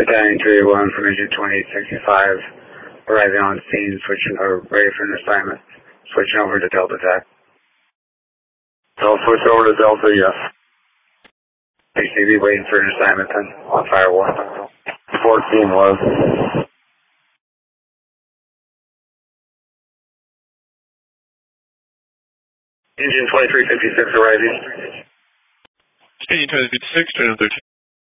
Battalion 381 from Engine 2865, arriving on scene, ready for an assignment. Switching over to Delta Tech. I'll switch over to Delta, yes. HCV waiting for an assignment then, on firewall. 14 was. Engine 2356 arriving. Engine 2356, 13.